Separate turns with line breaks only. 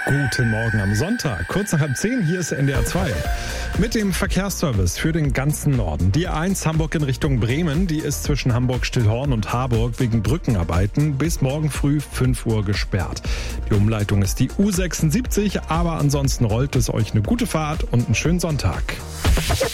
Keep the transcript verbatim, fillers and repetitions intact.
Guten Morgen am Sonntag, kurz nach halb zehn, hier ist N D R zwei. Mit dem Verkehrsservice für den ganzen Norden. Die A eins Hamburg in Richtung Bremen, die ist zwischen Hamburg-Stillhorn und Harburg wegen Brückenarbeiten bis morgen früh fünf Uhr gesperrt. Die Umleitung ist die U sechsundsiebzig, aber ansonsten rollt es euch eine gute Fahrt und einen schönen Sonntag.